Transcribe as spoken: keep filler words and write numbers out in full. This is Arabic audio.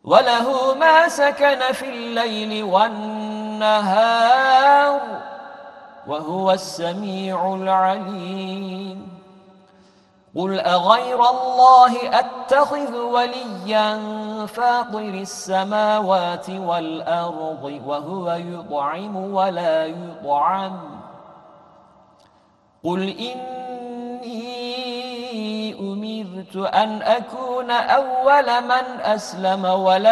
وله ما سكن في الليل والنهار وهو السميع العليم قل أغير الله أتخذ وليا فاطر السماوات والأرض وهو يطعم ولا يطعم قل إني أمرت أن أكون أول من أسلم ولا